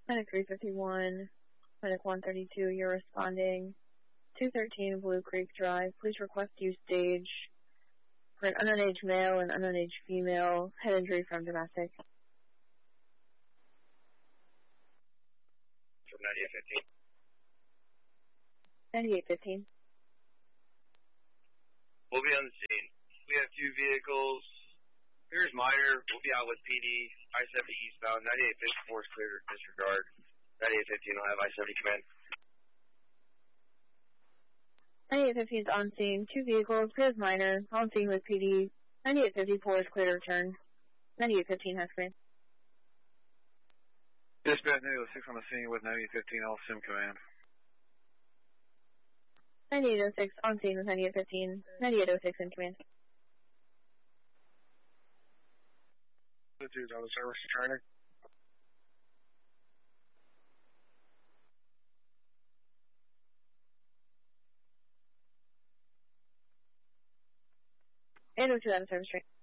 Clinic 351, Clinic 132, you're responding. 213 Blue Creek Drive. Please request use stage for an unaged male and unaged female. Head injury from domestic. From 9815. 9815. We'll be on the scene. We have two vehicles. Here's Minor. We'll be out with PD. I-70 eastbound. 9854 is clear to disregard. 9815 will have I-70 command. 9815 is on scene. Two vehicles. Here's Minor. On scene with PD. 9854 is clear to return. 9815 has command. Dispatch 9806 on the scene with 9815. All sim command. 9806 on scene with 9815. 9806 in command. The dudes on the service returning. And 02 out of service train.